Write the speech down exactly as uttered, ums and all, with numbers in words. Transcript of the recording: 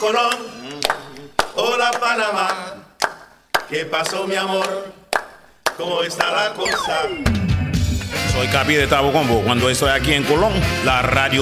Colón. Hola Panamá, ¿qué pasó mi amor? ¿Cómo está la cosa? Soy Capi de Tabo Combo. Cuando estoy aquí en Colón, la radio